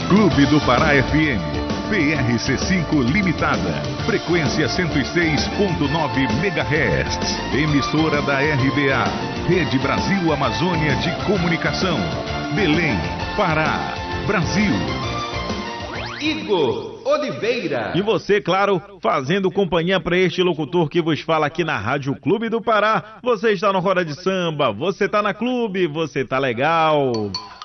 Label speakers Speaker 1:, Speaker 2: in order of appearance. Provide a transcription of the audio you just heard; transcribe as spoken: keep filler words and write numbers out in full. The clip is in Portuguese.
Speaker 1: Clube do Pará F M, P R C cinco Limitada, frequência cento e seis ponto nove megahertz, emissora da R B A, Rede Brasil Amazônia de Comunicação, Belém, Pará, Brasil.
Speaker 2: Igor Oliveira.
Speaker 3: E você, claro, fazendo companhia para este locutor que vos fala aqui na Rádio Clube do Pará. Você está no Roda de Samba, você está na Clube, você está legal.